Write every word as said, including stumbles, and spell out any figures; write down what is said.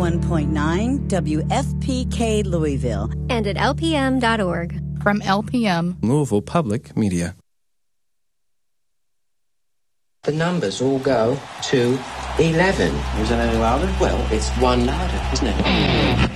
one point nine W F P K Louisville. And at L P M dot org. From L P M, Louisville Public Media. The numbers all go to eleven. Is it any louder? Well, it's one louder, isn't it?